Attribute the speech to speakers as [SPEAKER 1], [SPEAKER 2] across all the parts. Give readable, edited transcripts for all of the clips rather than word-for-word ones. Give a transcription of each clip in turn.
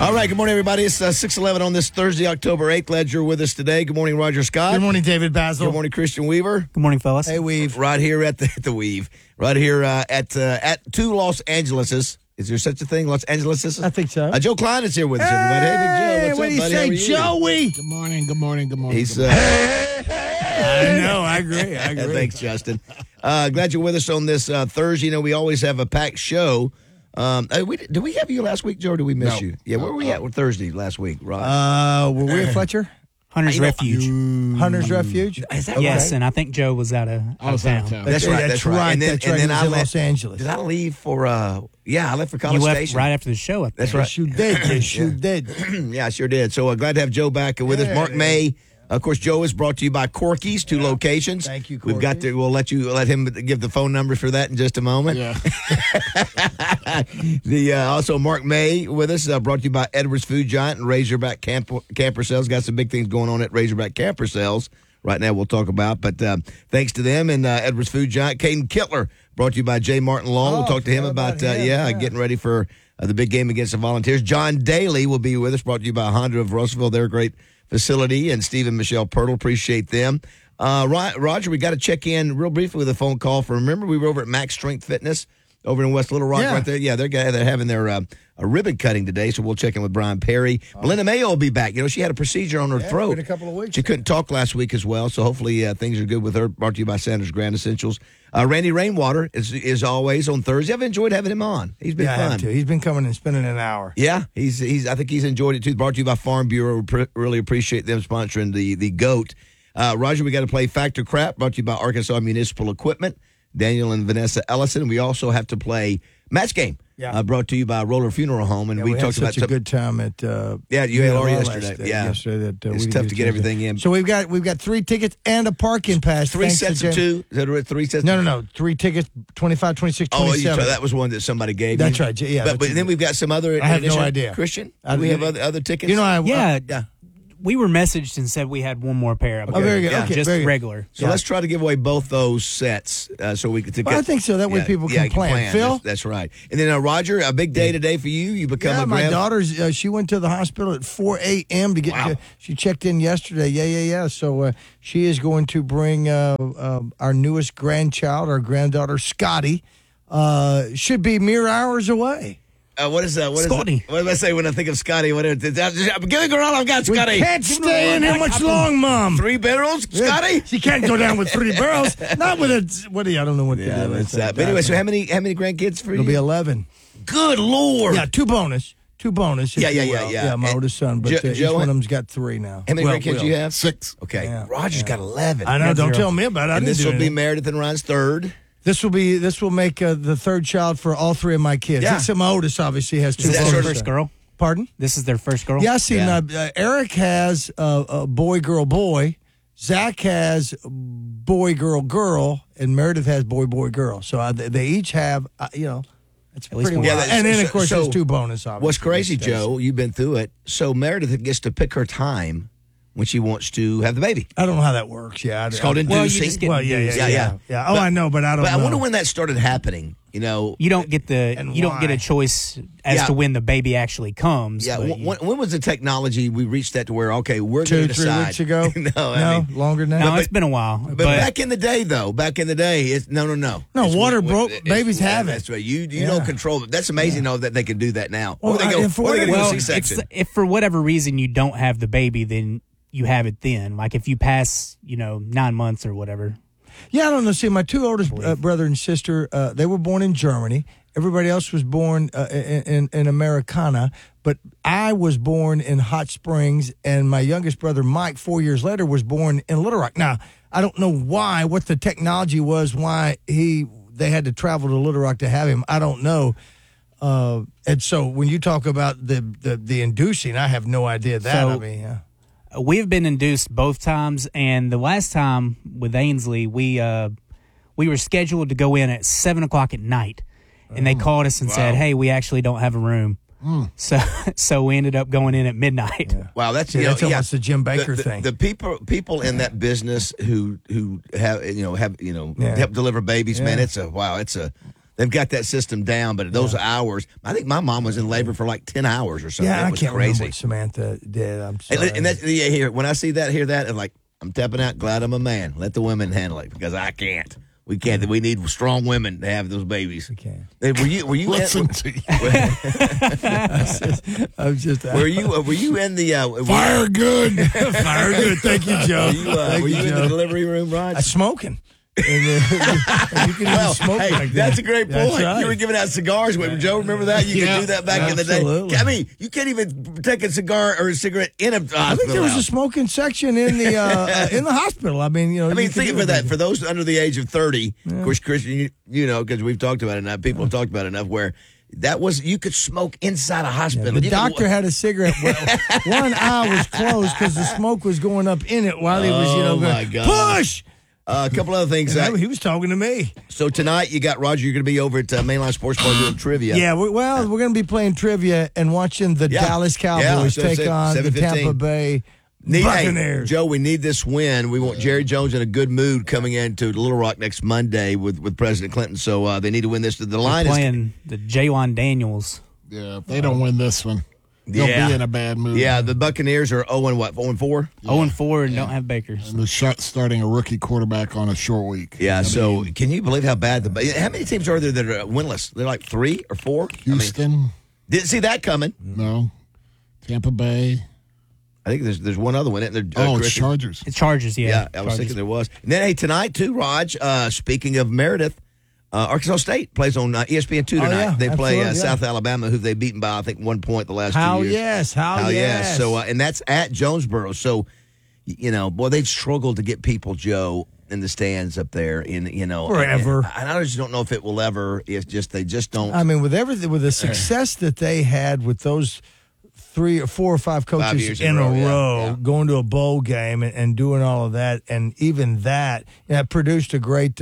[SPEAKER 1] All right, good morning, everybody. It's 6:11 on this Thursday, October 8th. Glad you're with us today. Good morning, Roger Scott.
[SPEAKER 2] Good morning, David Basil.
[SPEAKER 1] Good morning, Christian Weaver.
[SPEAKER 3] Good morning, fellas.
[SPEAKER 2] Hey, Weave.
[SPEAKER 1] Right here at the Weave. Right here at two Los Angeleses. Is there such a thing, Los Angeleses?
[SPEAKER 2] I think so.
[SPEAKER 1] Joe Klein is here with us, everybody. Hey, Big Joe. What's
[SPEAKER 2] what
[SPEAKER 1] up,
[SPEAKER 2] do you
[SPEAKER 1] buddy?
[SPEAKER 2] say,
[SPEAKER 1] How are you?
[SPEAKER 2] Joey?
[SPEAKER 4] Good morning, good morning, good morning.
[SPEAKER 1] He's,
[SPEAKER 4] good morning.
[SPEAKER 2] I know. I agree.
[SPEAKER 1] Thanks, Justin. Glad you're with us on this Thursday. You know, we always have a packed show. Did we have you last week, Joe, or did we miss you? Yeah, where were we at Thursday last week, Rod?
[SPEAKER 2] Were we at Fletcher?
[SPEAKER 3] Hunter's Refuge.
[SPEAKER 2] Hunter's Refuge?
[SPEAKER 1] Is that
[SPEAKER 3] Yes,
[SPEAKER 1] right?
[SPEAKER 3] and I think Joe was out of town.
[SPEAKER 1] That's right.
[SPEAKER 2] That's right.
[SPEAKER 1] And then,
[SPEAKER 2] That's right.
[SPEAKER 1] and then
[SPEAKER 2] He was
[SPEAKER 1] I
[SPEAKER 2] in
[SPEAKER 1] left,
[SPEAKER 2] Los Angeles.
[SPEAKER 1] Did I leave for, I left for
[SPEAKER 3] You
[SPEAKER 1] College
[SPEAKER 3] left
[SPEAKER 1] Station.
[SPEAKER 3] right after the show. I think.
[SPEAKER 1] That's right.
[SPEAKER 2] Yes, you did. Yes, you did.
[SPEAKER 1] Yeah, I sure did. So glad to have Joe back with us. Mark May. Of course, Joe is brought to you by Corky's, two locations.
[SPEAKER 2] Thank you,
[SPEAKER 1] We've got to. We'll let him give the phone numbers for that in just a moment.
[SPEAKER 4] Yeah.
[SPEAKER 1] Also Mark May with us, brought to you by Edwards Food Giant and Razorback Camper Sales. Got some big things going on at Razorback Camper Sales right now. We'll talk about, but thanks to them and Edwards Food Giant. Caden Kittler brought to you by J. Martin Long. We'll talk to him about getting ready for the big game against the Volunteers. John Daly will be with us. Brought to you by Honda of Russellville. They're a great facility, and Steve and Michelle Pirtle, appreciate them. Roger, we got to check in real briefly with a phone call from, remember we were over at Max Strength Fitness over in West Little Rock right there? Yeah, they're having their a ribbon cutting today, so we'll check in with Brian Perry. Belinda Mayo will be back. You know, she had a procedure on her throat.
[SPEAKER 2] In a couple of weeks.
[SPEAKER 1] She couldn't talk last week as well, so hopefully things are good with her. Brought to you by Sanders Grand Essentials. Randy Rainwater is always on Thursday. I've enjoyed having him on. He's been
[SPEAKER 2] I
[SPEAKER 1] fun.
[SPEAKER 2] have to. He's been coming and spending an hour.
[SPEAKER 1] Yeah, he's. I think he's enjoyed it too. Brought to you by Farm Bureau. Really appreciate them sponsoring the GOAT. Roger, we got to play Factor Crap. Brought to you by Arkansas Municipal Equipment. Daniel and Vanessa Ellison. We also have to play Match Game.
[SPEAKER 2] Yeah.
[SPEAKER 1] Brought to you by Roller Funeral Home, and we
[SPEAKER 2] had
[SPEAKER 1] talked
[SPEAKER 2] such
[SPEAKER 1] about
[SPEAKER 2] a good time at
[SPEAKER 1] ULR yesterday.
[SPEAKER 2] yesterday that
[SPEAKER 1] It's
[SPEAKER 2] we
[SPEAKER 1] tough
[SPEAKER 2] did
[SPEAKER 1] to get everything in.
[SPEAKER 2] So we've got 3 tickets and a parking pass.
[SPEAKER 1] Three
[SPEAKER 2] thanks to
[SPEAKER 1] sets of
[SPEAKER 2] Jay.
[SPEAKER 1] two. Is that right? 3 sets?
[SPEAKER 2] No. 3 tickets, 25, 26, 27.
[SPEAKER 1] So that was one that somebody gave
[SPEAKER 2] That's
[SPEAKER 1] you.
[SPEAKER 2] right. Yeah.
[SPEAKER 1] But then we've got some other.
[SPEAKER 2] I have no
[SPEAKER 1] additional-
[SPEAKER 2] idea.
[SPEAKER 1] Christian,
[SPEAKER 2] I-
[SPEAKER 1] do we have other tickets?
[SPEAKER 2] You know,
[SPEAKER 3] Yeah. We were messaged and said we had one more pair.
[SPEAKER 2] Oh, very good.
[SPEAKER 1] Yeah.
[SPEAKER 2] Okay,
[SPEAKER 3] Just
[SPEAKER 2] very good.
[SPEAKER 3] regular.
[SPEAKER 1] So let's try to give away both those sets so we can.
[SPEAKER 2] Well, I think so. That way people can plan. Phil?
[SPEAKER 1] That's right. And then Roger, a big day today for you. You become a
[SPEAKER 2] my daughter's. She went to the hospital at 4 a.m. to get.
[SPEAKER 1] Wow.
[SPEAKER 2] She checked in yesterday. Yeah. So she is going to bring our newest grandchild, our granddaughter Scotty. Should be mere hours away.
[SPEAKER 1] What is that? What
[SPEAKER 3] Scotty.
[SPEAKER 1] What do I say when I think of Scotty? What is it? Give a girl I've got,
[SPEAKER 2] We
[SPEAKER 1] Scotty.
[SPEAKER 2] can't stay in here much long, Mom.
[SPEAKER 1] 3 barrels, Scotty?
[SPEAKER 2] She can't go down with 3 barrels. Not with a. What do you? I don't know what to
[SPEAKER 1] Yeah,
[SPEAKER 2] do.
[SPEAKER 1] that's that. But anyway, so how many grandkids for
[SPEAKER 2] It'll
[SPEAKER 1] you?
[SPEAKER 2] be 11.
[SPEAKER 1] Good Lord.
[SPEAKER 2] Yeah, 2 bonus. 2 bonus. if
[SPEAKER 1] Yeah,
[SPEAKER 2] you
[SPEAKER 1] yeah,
[SPEAKER 2] will.
[SPEAKER 1] yeah.
[SPEAKER 2] My
[SPEAKER 1] And
[SPEAKER 2] oldest son, but each
[SPEAKER 1] Joe,
[SPEAKER 2] one of them's got 3 now.
[SPEAKER 1] How many grandkids
[SPEAKER 2] Will.
[SPEAKER 1] you have?
[SPEAKER 4] 6.
[SPEAKER 1] Okay.
[SPEAKER 2] Yeah.
[SPEAKER 1] Roger's got 11.
[SPEAKER 2] I know.
[SPEAKER 3] Got
[SPEAKER 2] Don't
[SPEAKER 3] 0.
[SPEAKER 2] tell me about it. I
[SPEAKER 1] And
[SPEAKER 2] didn't
[SPEAKER 1] this
[SPEAKER 2] do
[SPEAKER 1] will be
[SPEAKER 2] anything.
[SPEAKER 1] Meredith and Ryan's third.
[SPEAKER 2] This will make the 3rd child for all 3 of my kids.
[SPEAKER 1] Yeah.
[SPEAKER 2] Except my oldest obviously has 2
[SPEAKER 3] Is this
[SPEAKER 1] That's
[SPEAKER 3] their
[SPEAKER 1] sort of-
[SPEAKER 3] first girl?
[SPEAKER 2] Pardon?
[SPEAKER 3] This is their first girl?
[SPEAKER 2] Yeah, I see.
[SPEAKER 1] Yeah.
[SPEAKER 2] Now, Eric has a boy, girl, boy. Zach has boy, girl, and Meredith has boy, girl. So they each have, it's
[SPEAKER 3] At least
[SPEAKER 2] pretty
[SPEAKER 3] one.
[SPEAKER 2] well.
[SPEAKER 1] Yeah,
[SPEAKER 2] And then, of course,
[SPEAKER 1] so-
[SPEAKER 2] there's 2 bonus, obviously.
[SPEAKER 1] What's crazy,
[SPEAKER 2] these days.
[SPEAKER 1] Joe, you've been through it. So Meredith gets to pick her time when she wants to have the baby.
[SPEAKER 2] I don't know how that works. Yeah.
[SPEAKER 1] It's called
[SPEAKER 3] Well, you
[SPEAKER 1] inducing.
[SPEAKER 3] just get
[SPEAKER 2] Well, yeah.
[SPEAKER 1] Yeah.
[SPEAKER 2] Oh,
[SPEAKER 1] But-
[SPEAKER 2] I know, but I don't
[SPEAKER 1] But
[SPEAKER 2] know.
[SPEAKER 1] I wonder when that started happening. You know,
[SPEAKER 3] You don't get
[SPEAKER 2] And
[SPEAKER 3] you don't get
[SPEAKER 2] why?
[SPEAKER 3] a choice as
[SPEAKER 1] Yeah.
[SPEAKER 3] to when the baby actually comes.
[SPEAKER 1] yeah.
[SPEAKER 3] but you-
[SPEAKER 1] When was the technology we reached that to where we're
[SPEAKER 2] 2,
[SPEAKER 1] going to
[SPEAKER 2] 3
[SPEAKER 1] decide?
[SPEAKER 2] weeks ago?
[SPEAKER 1] No, I mean,
[SPEAKER 2] longer than that.
[SPEAKER 3] no, it's been a while.
[SPEAKER 1] but back in the day, though, it's no.
[SPEAKER 2] No,
[SPEAKER 1] It's
[SPEAKER 2] water
[SPEAKER 1] when-
[SPEAKER 2] broke,
[SPEAKER 1] it's-
[SPEAKER 2] babies have it.
[SPEAKER 1] That's right. You
[SPEAKER 2] Yeah.
[SPEAKER 1] don't control it. That's amazing, though, that they can do that now.
[SPEAKER 2] Well,
[SPEAKER 1] Or they go.
[SPEAKER 2] and for
[SPEAKER 1] Or they
[SPEAKER 2] whatever-
[SPEAKER 1] go
[SPEAKER 3] well,
[SPEAKER 1] C-section.
[SPEAKER 3] if for whatever reason you don't have the baby, then you have it then. Like if you pass, 9 months or whatever.
[SPEAKER 2] Yeah, I don't know. See, my 2 oldest brother and sister, they were born in Germany. Everybody else was born in Americana, but I was born in Hot Springs, and my youngest brother, Mike, 4 years later, was born in Little Rock. Now, I don't know what the technology was, why they had to travel to Little Rock to have him. I don't know. And so when you talk about the inducing, I have no idea that.
[SPEAKER 3] So-
[SPEAKER 2] I mean, yeah.
[SPEAKER 3] We've been induced both times, and the last time with Ainsley, we were scheduled to go in at 7:00 at night, and they called us and said, "Hey, we actually don't have a room." So we ended up going in at midnight.
[SPEAKER 2] Yeah.
[SPEAKER 1] Wow, that's
[SPEAKER 2] Yeah, that's almost the Jim Baker
[SPEAKER 1] the,
[SPEAKER 2] thing.
[SPEAKER 1] The people in that business who have help deliver babies, man.
[SPEAKER 2] Yeah.
[SPEAKER 1] It's a They've got that system down, but those hours, I think my mom was in labor for like 10 hours or something.
[SPEAKER 2] Yeah,
[SPEAKER 1] It
[SPEAKER 2] I
[SPEAKER 1] was
[SPEAKER 2] can't
[SPEAKER 1] crazy.
[SPEAKER 2] remember what Samantha did. I'm sorry.
[SPEAKER 1] And that's, when I see that, hear that, I'm like, I'm tapping out. Glad I'm a man. Let the women handle it because I can't. We can't. We need strong women to have those babies.
[SPEAKER 2] We can't.
[SPEAKER 1] Hey, were you?
[SPEAKER 4] Listen to you.
[SPEAKER 2] I'm just.
[SPEAKER 1] Were you in the
[SPEAKER 4] Fire good.
[SPEAKER 2] Fire good. Thank you, Joe.
[SPEAKER 1] were you in the delivery room, Rod?
[SPEAKER 2] Smoking. And, you can even smoke
[SPEAKER 1] hey,
[SPEAKER 2] back then.
[SPEAKER 1] that's a great point.
[SPEAKER 2] That's right.
[SPEAKER 1] You were giving out cigars. Joe, remember that? You could do that back in the day.
[SPEAKER 2] Absolutely.
[SPEAKER 1] I mean, you can't even take a cigar or a cigarette in a hospital.
[SPEAKER 2] I think there was
[SPEAKER 1] now.
[SPEAKER 2] a smoking section in the hospital. I mean, you know.
[SPEAKER 1] I mean,
[SPEAKER 2] you could
[SPEAKER 1] think
[SPEAKER 2] do
[SPEAKER 1] about that.
[SPEAKER 2] it.
[SPEAKER 1] For those under the age of 30, of course, Christian, you know, because we've talked about it enough, people have talked about it enough, where that was, you could smoke inside a hospital.
[SPEAKER 2] The
[SPEAKER 1] You
[SPEAKER 2] doctor
[SPEAKER 1] could,
[SPEAKER 2] had a cigarette. One eye was closed because the smoke was going up in it while he was,
[SPEAKER 1] Oh,
[SPEAKER 2] going,
[SPEAKER 1] my God.
[SPEAKER 2] push.
[SPEAKER 1] a couple other things.
[SPEAKER 2] And he was talking to me.
[SPEAKER 1] So tonight, you got Roger, you're going to be over at Mainline Sports Bar doing trivia.
[SPEAKER 2] Yeah, we're going to be playing trivia and watching the
[SPEAKER 1] Yeah.
[SPEAKER 2] Dallas
[SPEAKER 1] Yeah,
[SPEAKER 2] Cowboys
[SPEAKER 1] so
[SPEAKER 2] take
[SPEAKER 1] it's
[SPEAKER 2] on the
[SPEAKER 1] 7:15.
[SPEAKER 2] Tampa Bay
[SPEAKER 1] Hey,
[SPEAKER 2] Buccaneers.
[SPEAKER 1] Joe, we need this win. We want Jerry Jones in a good mood coming into Little Rock next Monday with President Clinton. So they need to win this. The line is
[SPEAKER 3] Playing the Jaylon Daniels.
[SPEAKER 4] Yeah, if they don't win this one, they'll
[SPEAKER 1] Yeah.
[SPEAKER 4] be in a bad mood.
[SPEAKER 1] Yeah, the Buccaneers are 0-4?
[SPEAKER 3] 0-4 and don't have Baker.
[SPEAKER 4] And they're starting a rookie quarterback on a short week.
[SPEAKER 1] Yeah, so can you believe how bad how many teams are there that are winless? They're like 3 or 4?
[SPEAKER 4] Houston,
[SPEAKER 1] Didn't see that coming.
[SPEAKER 4] no. Tampa Bay.
[SPEAKER 1] I think there's one other one. Isn't there,
[SPEAKER 4] It's
[SPEAKER 1] Christian?
[SPEAKER 4] Chargers.
[SPEAKER 3] It's Chargers, yeah.
[SPEAKER 1] Yeah, I was
[SPEAKER 3] Chargers.
[SPEAKER 1] thinking there was. And then, hey, tonight, too, Raj, speaking of Meredith, Arkansas State plays on ESPN2 tonight.
[SPEAKER 2] yeah,
[SPEAKER 1] They play
[SPEAKER 2] absolutely, yeah.
[SPEAKER 1] South Alabama, who they've beaten by, I think, 1 point the last
[SPEAKER 2] How
[SPEAKER 1] 2 years.
[SPEAKER 2] yes, how
[SPEAKER 1] How
[SPEAKER 2] yes.
[SPEAKER 1] So, and that's at Jonesboro. So, you know, boy, they've struggled to get people, Joe, in the stands up there.
[SPEAKER 2] Forever.
[SPEAKER 1] And I just don't know if it will ever. It's just they just don't.
[SPEAKER 2] I mean, with everything, with the success that they had with those 3 or 4 or 5 coaches
[SPEAKER 1] years
[SPEAKER 2] in a row,
[SPEAKER 1] yeah.
[SPEAKER 2] going to a bowl game and doing all of that, and even that, produced a great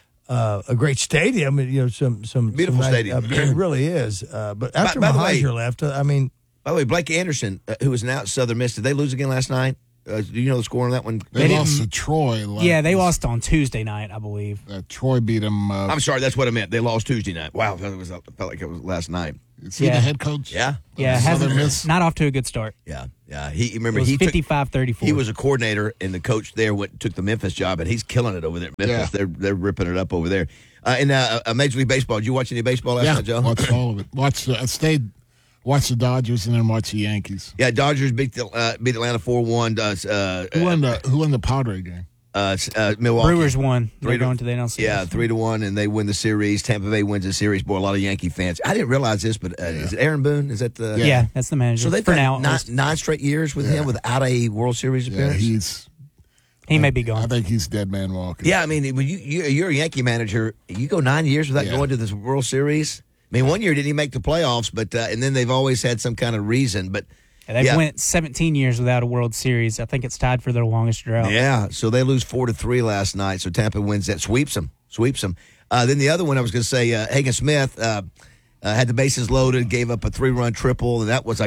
[SPEAKER 2] stadium. You know, some
[SPEAKER 1] Beautiful
[SPEAKER 2] nice-
[SPEAKER 1] stadium.
[SPEAKER 2] it really is. But after
[SPEAKER 1] by the way-
[SPEAKER 2] Mahinger left, I mean,
[SPEAKER 1] By the way, Blake Anderson, who was now at Southern Miss, did they lose again last night? Do you know the score on that one?
[SPEAKER 4] They
[SPEAKER 3] They
[SPEAKER 4] lost
[SPEAKER 3] didn't-
[SPEAKER 4] to Troy.
[SPEAKER 3] Yeah, they lost on Tuesday night, I believe.
[SPEAKER 4] Troy beat them.
[SPEAKER 1] I'm sorry, that's what I meant. They lost Tuesday night. Wow, I felt like it was last night.
[SPEAKER 4] Is he
[SPEAKER 3] Yeah.
[SPEAKER 4] the head coach?
[SPEAKER 1] Yeah.
[SPEAKER 3] Yeah,
[SPEAKER 4] Southern
[SPEAKER 3] hasn't,
[SPEAKER 4] Miss.
[SPEAKER 3] not off to a good start.
[SPEAKER 1] Yeah.
[SPEAKER 3] It
[SPEAKER 1] Remember
[SPEAKER 3] was
[SPEAKER 1] he took,
[SPEAKER 3] 55-34.
[SPEAKER 1] he was a coordinator, and the coach there took the Memphis job, and he's killing it over there. Memphis,
[SPEAKER 4] Yeah.
[SPEAKER 1] they're ripping it up over there. In Major League Baseball, did you watch any baseball last night, Joe?
[SPEAKER 4] Watched all of it. I stayed, watched the Dodgers and then watched the Yankees.
[SPEAKER 1] Yeah, Dodgers beat Atlanta 4-1.
[SPEAKER 4] Who won the Padre game?
[SPEAKER 1] Milwaukee.
[SPEAKER 3] Brewers won. They're
[SPEAKER 1] 3-1.
[SPEAKER 3] going to the NLCS.
[SPEAKER 1] Yeah, 3-1, and they win the series. Tampa Bay wins the series. Boy, a lot of Yankee fans. I didn't realize this, but is it Aaron Boone? Is that the?
[SPEAKER 3] Yeah, that's the manager.
[SPEAKER 1] So they've
[SPEAKER 3] for
[SPEAKER 1] had
[SPEAKER 3] now.
[SPEAKER 1] nine straight years with him without a World Series
[SPEAKER 4] Yeah,
[SPEAKER 1] appearance.
[SPEAKER 3] He may be
[SPEAKER 4] I
[SPEAKER 3] gone.
[SPEAKER 4] think he's dead man walking.
[SPEAKER 1] Yeah, I mean, when you're a Yankee manager, you go 9 years without
[SPEAKER 4] Yeah.
[SPEAKER 1] going to this World Series. I mean, 1 year didn't he make the playoffs, but and then they've always had some kind of reason. But
[SPEAKER 3] They've went 17 years without a World Series. I think it's tied for their longest drought.
[SPEAKER 1] yeah, so they lose 4-3 last night. So Tampa wins that, sweeps them. Then the other one I was going to say, Hagen Smith had the bases loaded, gave up a 3-run triple, and that was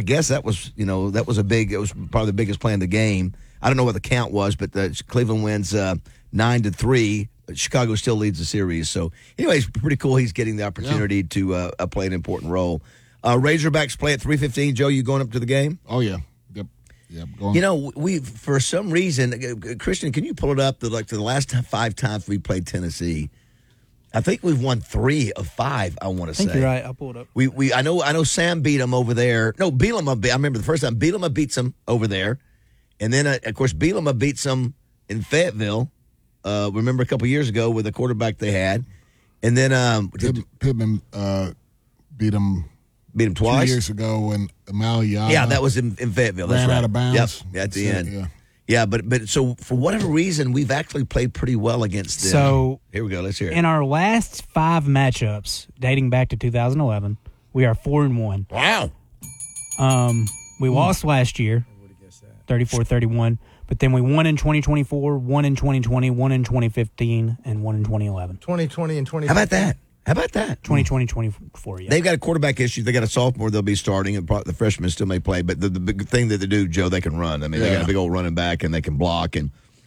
[SPEAKER 1] it was probably the biggest play in the game. I don't know what the count was, but Cleveland wins 9-3. Chicago still leads the series. So, anyways, pretty cool. He's getting the opportunity to play an important role. Razorbacks play at 3:15. Joe, you going up to the game?
[SPEAKER 4] Oh yeah. Yep. Going.
[SPEAKER 1] You know, we for some reason, Christian, can you pull it up? The last 5 times we played Tennessee, I think we've won 3 of 5. I want to say.
[SPEAKER 3] I think you're right. I'll pull it up.
[SPEAKER 1] I know Sam beat them over there. No, Bielema. I remember the first time Bielema beats them over there, and then of course Bielema beats them in Fayetteville. Remember a couple years ago with the quarterback they had, and then
[SPEAKER 4] Pittman beat him
[SPEAKER 1] beat them twice
[SPEAKER 4] 2 years ago when Amalia.
[SPEAKER 1] Yeah, that was in Fayetteville. That's
[SPEAKER 4] ran
[SPEAKER 1] right.
[SPEAKER 4] out of bounds.
[SPEAKER 1] Yep, at the
[SPEAKER 4] So,
[SPEAKER 1] end.
[SPEAKER 4] yeah.
[SPEAKER 1] Yeah, but so for whatever reason, we've actually played pretty well against them.
[SPEAKER 3] So
[SPEAKER 1] here we go. Let's hear it.
[SPEAKER 3] in our last 5 matchups, dating back to 2011, we are 4-1.
[SPEAKER 1] Wow.
[SPEAKER 3] We lost last year, 34-31, but then we won in 2024, won in 2020, won in 2015, and won in 2011.
[SPEAKER 2] 2020 and 20.
[SPEAKER 1] How about that?
[SPEAKER 3] 2020, 24, yeah.
[SPEAKER 1] They've got a quarterback issue. They got a sophomore they'll be starting, and the freshmen still may play. But the big thing that they do, Joe, they can run. I mean, they got a big old running back, and they can block. And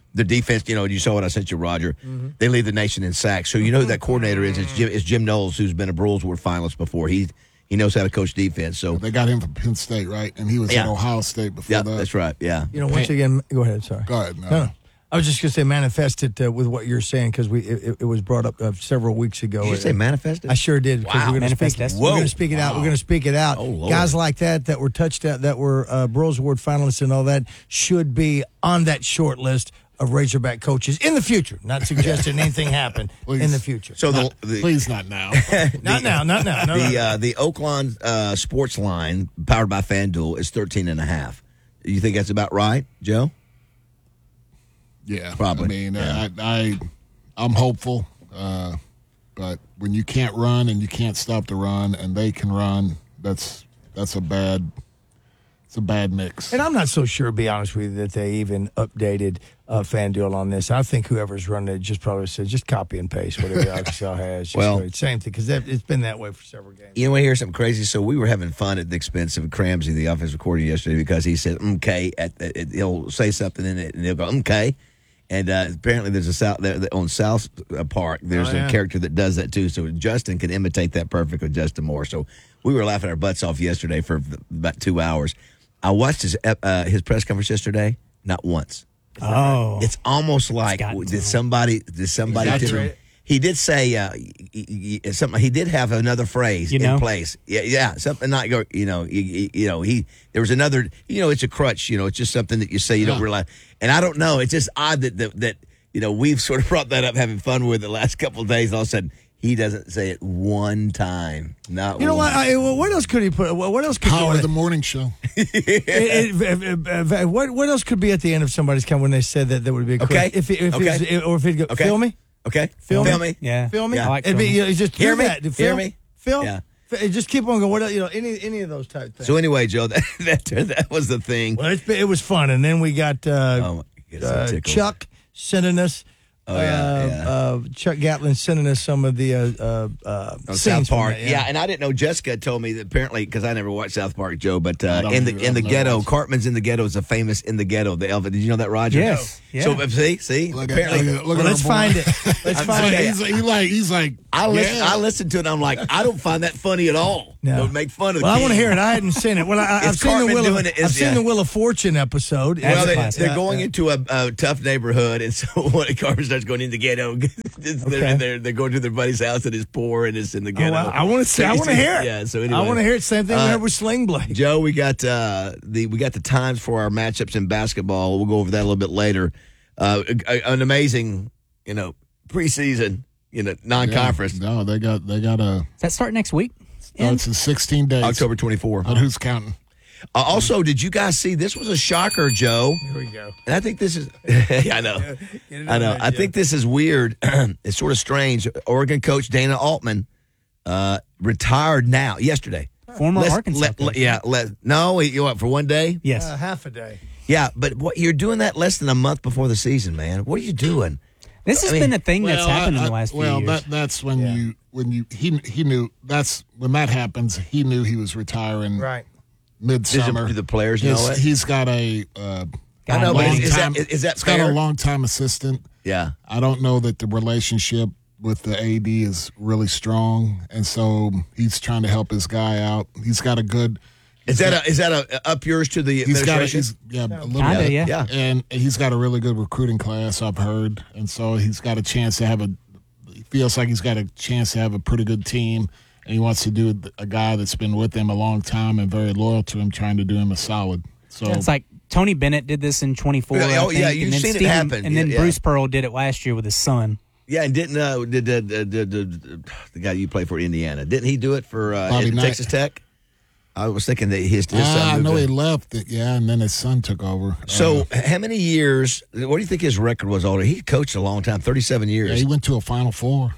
[SPEAKER 1] The defense, you saw what I sent you, Roger.
[SPEAKER 2] Mm-hmm.
[SPEAKER 1] They lead the nation in sacks. So you know who that coordinator is. It's Jim Knowles, who's been a Broyles Award finalist before. He knows how to coach defense. So
[SPEAKER 4] They got him from Penn State, right? And he was at Ohio State before that.
[SPEAKER 1] that's right. Yeah.
[SPEAKER 2] Once again, go ahead. Sorry.
[SPEAKER 4] Go ahead.
[SPEAKER 2] No. I was just going to say manifest it with what you're saying because it was brought up several weeks ago.
[SPEAKER 1] Did you say manifested?
[SPEAKER 2] I sure did.
[SPEAKER 1] Wow.
[SPEAKER 2] We're going
[SPEAKER 3] Manifest
[SPEAKER 2] to speak it out. We're going to speak it out.
[SPEAKER 1] Oh, Lord.
[SPEAKER 2] Guys like that were touched out, that were Broyles Award finalists and all that should be on that short list of Razorback coaches in the future. Not suggesting anything happen in the future.
[SPEAKER 1] So
[SPEAKER 4] Please not now.
[SPEAKER 2] Not now.
[SPEAKER 1] The Oakland sports line powered by FanDuel is 13.5. You think that's about right, Joe?
[SPEAKER 4] Yeah,
[SPEAKER 1] Probably.
[SPEAKER 4] I mean, I'm hopeful, but when you can't run and you can't stop the run, and they can run, that's a bad mix.
[SPEAKER 2] And I'm not so sure, to be honest with you, that they even updated FanDuel on this. I think whoever's running it just probably said, just copy and paste whatever Arkansas has. Same thing, because it's been that way for several games.
[SPEAKER 1] You want to hear something crazy? So we were having fun at the expense of Cramsey, the offensive coordinator, yesterday because he said, okay, he'll say something in it, and he'll go, okay. And apparently there's on South Park, there's a character that does that too. So Justin can imitate that perfectly, Justin Moore. So we were laughing our butts off yesterday for about 2 hours. I watched his press conference yesterday, not once.
[SPEAKER 3] Oh.
[SPEAKER 1] It's almost like, did somebody he did say something. He did have another phrase in place. Yeah, something not go. There was another. It's a crutch. It's just something that you say you don't realize. And I don't know. It's just odd that we've sort of brought that up, having fun with it the last couple of days. All of a sudden, he doesn't say it one time. Not.
[SPEAKER 2] You know what? What else could he put? What else could
[SPEAKER 4] Power of the morning show.
[SPEAKER 2] What else could be at the end of somebody's comment when they said that would be a
[SPEAKER 1] okay?
[SPEAKER 2] If he'd go,
[SPEAKER 1] okay.
[SPEAKER 2] Feel me?
[SPEAKER 1] Okay.
[SPEAKER 2] Feel
[SPEAKER 3] me?
[SPEAKER 2] Yeah. Feel me?
[SPEAKER 3] I like
[SPEAKER 2] It'd be, just
[SPEAKER 1] hear me?
[SPEAKER 2] that.
[SPEAKER 1] Hear me?
[SPEAKER 2] Feel?
[SPEAKER 1] Yeah.
[SPEAKER 2] Just keep on going. What any of those type things.
[SPEAKER 1] So anyway, Joe, that was the thing.
[SPEAKER 2] Well, it was fun, and then we got Chuck sending us. Chuck Gatlin sending us some of the
[SPEAKER 1] South Park.
[SPEAKER 2] From that,
[SPEAKER 1] And I didn't know. Jessica told me that apparently, because I never watched South Park, Joe, but in the ghetto, Cartman's in the Ghetto is a famous in the ghetto. The Elvis. Did you know that, Roger?
[SPEAKER 3] Yes.
[SPEAKER 1] No. So see, apparently,
[SPEAKER 2] let's find it. Let's find it.
[SPEAKER 4] He's like.
[SPEAKER 1] I listened to it. And I'm like, I don't find that funny at all.
[SPEAKER 2] No.
[SPEAKER 1] Don't make fun of.
[SPEAKER 2] Well, I want to hear it. I hadn't seen it. Well, I've seen the Wheel of Fortune episode.
[SPEAKER 1] Well, they're going into a tough neighborhood, and so when Cartman starts going into the ghetto, they're going to their buddy's house that is poor and it's in the ghetto.
[SPEAKER 2] I want to hear it.
[SPEAKER 1] Yeah, so anyway,
[SPEAKER 2] I want to hear it. Same thing we had with Sling Blade.
[SPEAKER 1] Joe, we got the times for our matchups in basketball. We'll go over that a little bit later. An amazing, preseason, non-conference.
[SPEAKER 4] No, they got a.
[SPEAKER 3] Does that start next week?
[SPEAKER 4] It's in 16 days.
[SPEAKER 1] October 24.
[SPEAKER 4] But who's counting?
[SPEAKER 1] Also, did you guys see, this was a shocker, Joe.
[SPEAKER 2] Here we go.
[SPEAKER 1] And I think this is, I know. I think this is weird. It's sort of strange. Oregon coach Dana Altman retired yesterday.
[SPEAKER 3] Former Arkansas coach.
[SPEAKER 1] For 1 day?
[SPEAKER 3] Yes.
[SPEAKER 2] Half a day.
[SPEAKER 1] Yeah, but you're doing that less than a month before the season, man. What are you doing?
[SPEAKER 3] This has been a thing that's happened in the last few years.
[SPEAKER 4] Well, that's when he knew, that's when that happens, he knew he was retiring.
[SPEAKER 2] Right.
[SPEAKER 4] Midsummer.
[SPEAKER 1] Do the players know it?
[SPEAKER 4] He's got a
[SPEAKER 1] I know, but is that
[SPEAKER 4] he's
[SPEAKER 1] fair?
[SPEAKER 4] got a long-time assistant.
[SPEAKER 1] Yeah.
[SPEAKER 4] I don't know that the relationship with the AD is really strong, and so he's trying to help his guy out. He's got a good.
[SPEAKER 1] Is that a up yours to the administration?
[SPEAKER 4] A little bit.
[SPEAKER 1] Yeah.
[SPEAKER 4] And he's got a really good recruiting class, I've heard, and so he's got a chance to have he feels like he's got a chance to have a pretty good team, and he wants to do a guy that's been with him a long time and very loyal to him, trying to do him a solid. So
[SPEAKER 3] it's like Tony Bennett did this in 24.
[SPEAKER 1] You've seen it happen.
[SPEAKER 3] And then Bruce Pearl did it last year with his son.
[SPEAKER 1] Yeah, and didn't the guy you play for Indiana, didn't he do it for Texas Tech? I was thinking that his son.
[SPEAKER 4] I know he left it, and then his son took over.
[SPEAKER 1] So, how many years? What do you think his record was? Older, he coached a long time, 37 years.
[SPEAKER 4] Yeah, he went to a Final Four.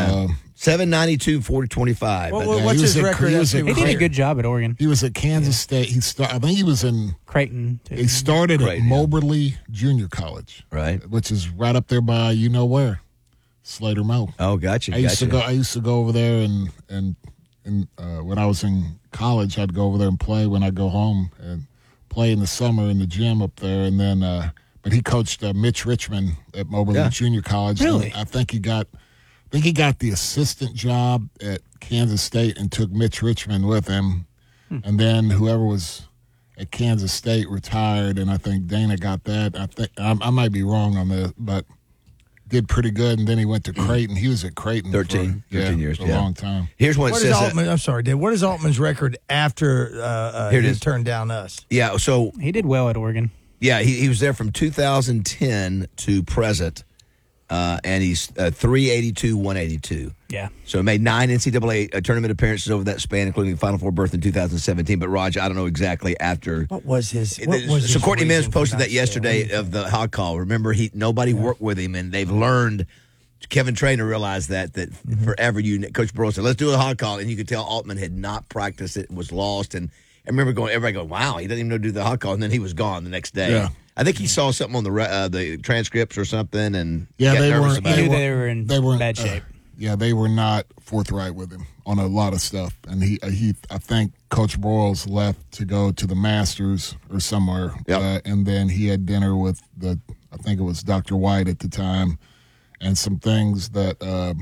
[SPEAKER 1] 792, 40-25.
[SPEAKER 2] What's his record?
[SPEAKER 3] He did a good job at Oregon.
[SPEAKER 4] He was at Kansas State. I think he was in
[SPEAKER 3] Creighton. Too.
[SPEAKER 4] He started at Moberly Junior College,
[SPEAKER 1] right,
[SPEAKER 4] which is right up there by where, Slater Mo.
[SPEAKER 1] Oh, gotcha.
[SPEAKER 4] I used to go over there and when I was in college, I'd go over there and play when I go home and play in the summer in the gym up there. And then, but he coached Mitch Richmond at Moberly Junior College.
[SPEAKER 3] Really?
[SPEAKER 4] And I think he got the assistant job at Kansas State and took Mitch Richmond with him. And then whoever was at Kansas State retired, and I think Dana got that. I think I might be wrong on this, but did pretty good. And then he went to Creighton. He was at Creighton
[SPEAKER 1] 13 years,
[SPEAKER 4] for a long time.
[SPEAKER 1] Here's what it
[SPEAKER 2] What
[SPEAKER 1] says.
[SPEAKER 2] is Altman? I'm sorry, Dave. What is Altman's record after
[SPEAKER 1] Here it
[SPEAKER 2] he
[SPEAKER 1] is.
[SPEAKER 2] turned down us?
[SPEAKER 1] Yeah, so
[SPEAKER 3] He did well at Oregon.
[SPEAKER 1] yeah, he was there from 2010 to present, and he's 382, 182.
[SPEAKER 3] Yeah.
[SPEAKER 1] So he made 9 NCAA tournament appearances over that span, including the Final Four berth in 2017. But Raj, I don't know exactly after.
[SPEAKER 2] What was his?
[SPEAKER 1] So
[SPEAKER 2] his
[SPEAKER 1] Courtney Mims
[SPEAKER 2] reason for
[SPEAKER 1] posted
[SPEAKER 2] not
[SPEAKER 1] that yesterday
[SPEAKER 2] staying?
[SPEAKER 1] of the hot call. Remember, nobody worked with him, and they've learned. Kevin Traynor realized that forever Coach Burrow said, let's do a hot call. And you could tell Altman had not practiced it, was lost. And I remember everybody going, wow, he doesn't even know how to do the hot call. And then he was gone the next day.
[SPEAKER 4] Yeah.
[SPEAKER 1] I think he saw something on the transcripts or something. And
[SPEAKER 4] Yeah,
[SPEAKER 1] got
[SPEAKER 4] they
[SPEAKER 1] nervous
[SPEAKER 4] weren't-
[SPEAKER 1] about
[SPEAKER 3] He
[SPEAKER 1] it.
[SPEAKER 3] knew they were in bad shape.
[SPEAKER 4] Yeah, they were not forthright with him on a lot of stuff, and I think Coach Broyles left to go to the Masters or somewhere,
[SPEAKER 1] Yep.
[SPEAKER 4] and then he had dinner with I think it was Dr. White at the time, and some things that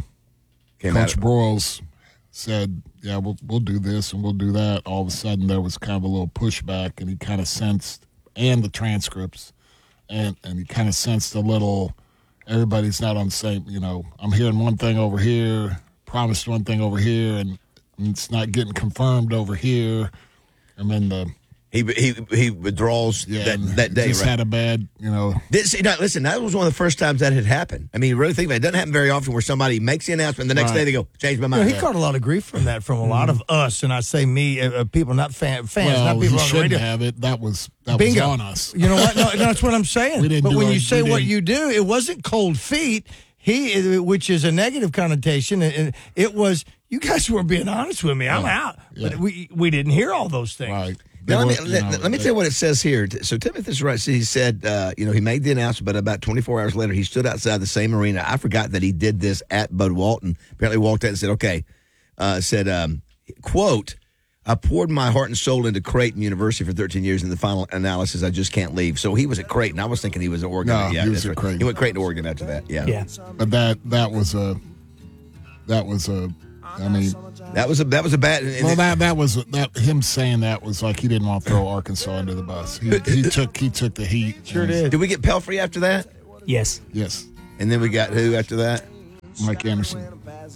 [SPEAKER 1] Came out
[SPEAKER 4] Coach
[SPEAKER 1] of-
[SPEAKER 4] Broyles said, yeah, we'll do this and we'll do that. All of a sudden, there was kind of a little pushback, and he kind of sensed, and the transcripts, and he kind of sensed a little. Everybody's not on the same, I'm hearing one thing over here, promised one thing over here, and it's not getting confirmed over here. And then
[SPEAKER 1] He withdraws that day,
[SPEAKER 4] just
[SPEAKER 1] right?
[SPEAKER 4] had a bad,
[SPEAKER 1] Listen, that was one of the first times that had happened. I mean, really think about it. It doesn't happen very often where somebody makes the announcement, the next
[SPEAKER 4] Right.
[SPEAKER 1] day they go, change my
[SPEAKER 2] You know,
[SPEAKER 1] mind.
[SPEAKER 2] he caught a lot of grief from that from a lot of us, and I say me, people, not fans,
[SPEAKER 4] well,
[SPEAKER 2] not
[SPEAKER 4] he
[SPEAKER 2] people on the
[SPEAKER 4] shouldn't
[SPEAKER 2] radio.
[SPEAKER 4] have it. That was
[SPEAKER 2] Bingo.
[SPEAKER 4] on us.
[SPEAKER 2] You know what? No, that's what I'm saying.
[SPEAKER 4] We didn't
[SPEAKER 2] but
[SPEAKER 4] do
[SPEAKER 2] when
[SPEAKER 4] our-
[SPEAKER 2] you say
[SPEAKER 4] we
[SPEAKER 2] what
[SPEAKER 4] didn't-
[SPEAKER 2] you do, it wasn't cold feet. Which is a negative connotation, and it was you guys weren't being honest with me. I'm out.
[SPEAKER 4] Yeah.
[SPEAKER 2] But we didn't hear all those things.
[SPEAKER 4] Right.
[SPEAKER 1] Now,
[SPEAKER 4] They
[SPEAKER 1] let
[SPEAKER 4] were,
[SPEAKER 1] me, let me tell you what it says here. So Timothy is right. So he said, he made the announcement, but about 24 hours later, he stood outside the same arena. I forgot that he did this at Bud Walton. Apparently walked out and said, okay, quote, I poured my heart and soul into Creighton University for 13 years. In the final analysis, I just can't leave. So he was at Creighton. I was thinking he was at Oregon.
[SPEAKER 4] No,
[SPEAKER 1] Yeah,
[SPEAKER 4] he was
[SPEAKER 1] that's
[SPEAKER 4] at
[SPEAKER 1] right.
[SPEAKER 4] Creighton.
[SPEAKER 1] He went Creighton to Oregon after that. Yeah.
[SPEAKER 3] Yeah.
[SPEAKER 4] But that was a. I mean,
[SPEAKER 1] That was a bad.
[SPEAKER 4] well, that was him saying that was like he didn't want to throw Arkansas under the bus. He took the heat.
[SPEAKER 2] Sure did.
[SPEAKER 1] Did we get Pelfrey after that?
[SPEAKER 3] Yes.
[SPEAKER 4] Yes,
[SPEAKER 1] And then we got who after that?
[SPEAKER 4] Mike Anderson.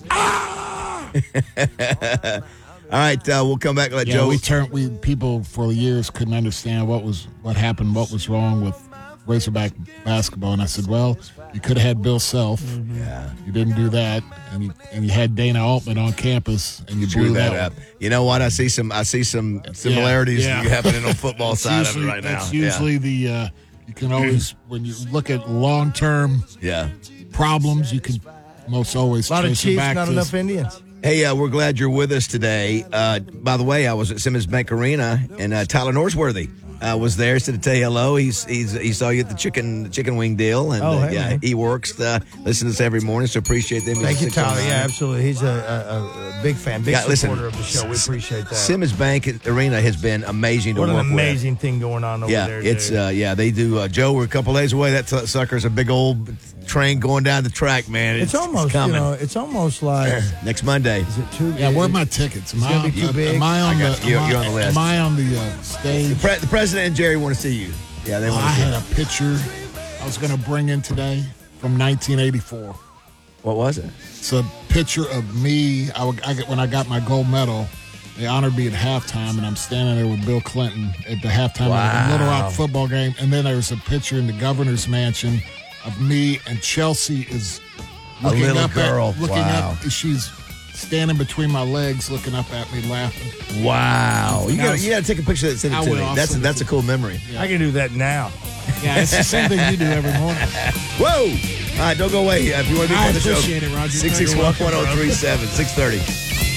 [SPEAKER 1] All right, we'll come back and let
[SPEAKER 4] Yeah,
[SPEAKER 1] Joe.
[SPEAKER 4] people for years couldn't understand what happened, what was wrong with Razorback basketball, and I said, well, you could have had Bill Self.
[SPEAKER 1] Yeah.
[SPEAKER 4] You didn't do that, and you had Dana Altman on campus, and you
[SPEAKER 1] Blew
[SPEAKER 4] blew
[SPEAKER 1] that
[SPEAKER 4] that
[SPEAKER 1] up. You know what? I see some similarities
[SPEAKER 4] Yeah.
[SPEAKER 1] happening on football
[SPEAKER 4] That's
[SPEAKER 1] side of it
[SPEAKER 4] usually-
[SPEAKER 1] right now.
[SPEAKER 4] That's usually the you can always when you look at long term
[SPEAKER 1] Yeah.
[SPEAKER 4] problems, you can most always
[SPEAKER 2] A lot of
[SPEAKER 4] trace it
[SPEAKER 2] Chiefs,
[SPEAKER 4] back
[SPEAKER 2] not
[SPEAKER 4] to
[SPEAKER 2] enough Indians.
[SPEAKER 1] Hey, we're glad you're with us today. By the way, I was at Simmons Bank Arena, and Tyler Norsworthy was there, so to tell you hello. He saw you at the chicken wing deal, and
[SPEAKER 2] Oh, hey,
[SPEAKER 1] yeah,
[SPEAKER 2] man.
[SPEAKER 1] he works. Listen to us every morning, so appreciate them.
[SPEAKER 2] Thank you,
[SPEAKER 1] He's
[SPEAKER 2] Tyler.
[SPEAKER 1] 609.
[SPEAKER 2] Yeah, absolutely. He's a big fan, big
[SPEAKER 1] Yeah, listen,
[SPEAKER 2] supporter of the show. We appreciate that.
[SPEAKER 1] Simmons Bank Arena has been amazing to
[SPEAKER 2] What an
[SPEAKER 1] work with.
[SPEAKER 2] amazing thing going on over
[SPEAKER 1] Yeah,
[SPEAKER 2] there.
[SPEAKER 1] it's
[SPEAKER 2] dude.
[SPEAKER 1] they do. Joe, we're a couple days away. That sucker's a big old train going down the track, man.
[SPEAKER 2] It's almost
[SPEAKER 1] coming.
[SPEAKER 2] it's almost like
[SPEAKER 1] Next Monday.
[SPEAKER 2] is it too?
[SPEAKER 4] Yeah, where are my tickets? Am
[SPEAKER 2] gonna be too big?
[SPEAKER 4] Am I on
[SPEAKER 1] I got
[SPEAKER 4] the?
[SPEAKER 1] you.
[SPEAKER 4] Am I-
[SPEAKER 1] You're on the list.
[SPEAKER 4] Am I on the stage?
[SPEAKER 1] The president and Jerry want to see you. Yeah, they want
[SPEAKER 4] I
[SPEAKER 1] to see
[SPEAKER 4] had
[SPEAKER 1] you.
[SPEAKER 4] a picture I was going to bring in today from 1984.
[SPEAKER 1] What was it?
[SPEAKER 4] It's a picture of me. When I got my gold medal, they honored me at halftime, and I'm standing there with Bill Clinton at the halftime of the Little Rock football game. And then there's a picture in the governor's mansion of me, and Chelsea is looking
[SPEAKER 1] little
[SPEAKER 4] up
[SPEAKER 1] girl.
[SPEAKER 4] looking
[SPEAKER 1] Wow.
[SPEAKER 4] up. She's standing between my legs, looking up at me, laughing.
[SPEAKER 1] Wow. You
[SPEAKER 4] That was-
[SPEAKER 1] got to take a picture of that and send it
[SPEAKER 4] I
[SPEAKER 1] to
[SPEAKER 4] will.
[SPEAKER 1] me.
[SPEAKER 4] I'll
[SPEAKER 1] That's
[SPEAKER 4] send it
[SPEAKER 1] a
[SPEAKER 4] to
[SPEAKER 1] cool memory.
[SPEAKER 2] I can do that now.
[SPEAKER 4] Yeah, it's the same thing you do every morning.
[SPEAKER 1] Whoa. All right, don't go away. If you want to be
[SPEAKER 4] I
[SPEAKER 1] part of the show,
[SPEAKER 4] appreciate it, Roger.
[SPEAKER 1] 661-1037, 630.